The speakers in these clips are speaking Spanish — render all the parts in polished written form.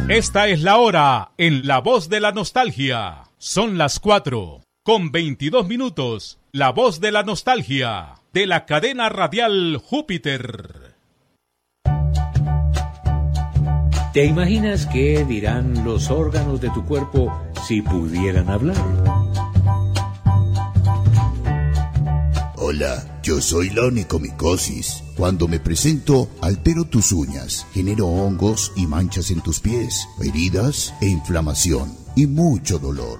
Esta es la hora en La Voz de la Nostalgia. Son las 4:22. La Voz de la Nostalgia, de la cadena radial Júpiter. ¿Te imaginas qué dirán los órganos de tu cuerpo si pudieran hablar? Hola, yo soy la onicomicosis. Cuando me presento, altero tus uñas, genero hongos y manchas en tus pies, heridas e inflamación y mucho dolor.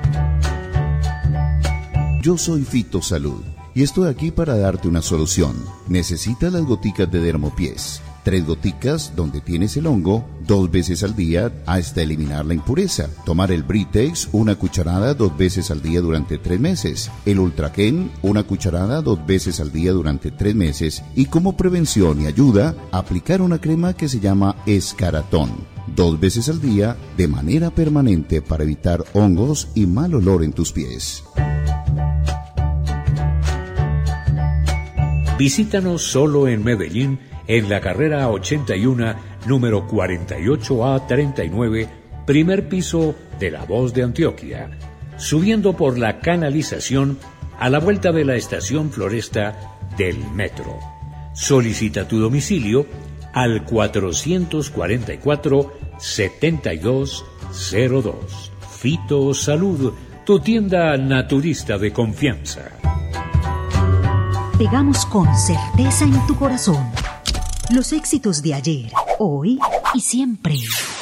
Yo soy Fitosalud y estoy aquí para darte una solución. Necesitas las goticas de Dermopies. 3 goticas donde tienes el hongo, 2 veces al día hasta eliminar la impureza. Tomar el Britex, 1 cucharada 2 veces al día durante 3 meses. El Ultraken, 1 cucharada 2 veces al día durante 3 meses. Y como prevención y ayuda, aplicar una crema que se llama Escaratón, 2 veces al día de manera permanente para evitar hongos y mal olor en tus pies. Visítanos solo en Medellín, en la carrera 81, número 48A39, primer piso de La Voz de Antioquia, subiendo por la canalización a la vuelta de la estación Floresta del metro. Solicita tu domicilio al 444-7202. Fitosalud, tu tienda naturista de confianza. Pegamos con certeza en tu corazón los éxitos de ayer, hoy y siempre.